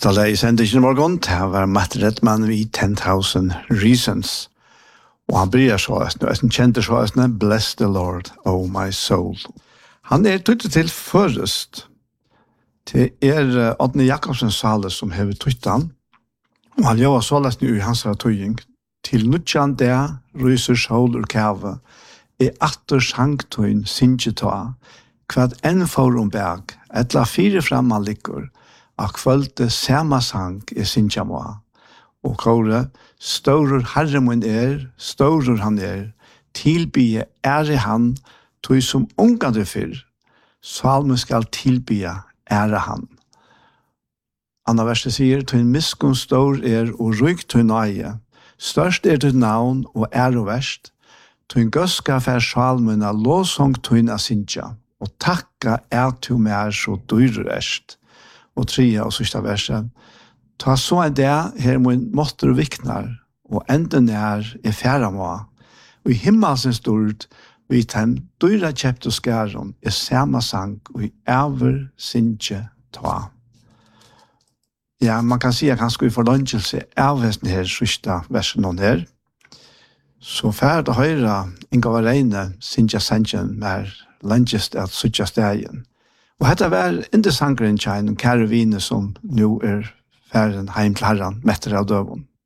Sista lei sendte i morgon, det var Matt Redman vid 10,000 Reasons. Og han bryr så, en kjente så, Bless the Lord, oh my soul. Han tøytet til først. Det Odne Jakobsen Sale som hever tøytet han. Og han gjør så lest i hans tøying. Til nutjan det, ryser sol ur kave, atter sangtøyn sinjetå, kvad enn forum bæg, etla fire framma likkur, ak kvølte sama sang sinjamoa. Og kåre, størur herremun størur han tilbye ære han, tøy som ungande fyr, salme skal tilbye ære han. Anna verset sier, tøy miskun stor og ryk tøy nøye, størst tøy navn og ære verst, tøy gøska fær salmuna låsong tøy sinja, og takka tøy mer så dyrrest. Og 3 og sista verset, ta så en dag her min måtter viknar, og enden færa må. Og i himmelsens stort, vi ten dyra kjept og skæron, sama sang, og i æver sinje ta. Ja, man kan si at han skulle få lønnselse av hesten her, sista versen noen her. Så færd og høyra, inga var reine, sinja sanjen, mer lønnsest at sutja stegen. Og dette var ikke sangren kjein, kære vine som nå færen heim til herren, metter av døven.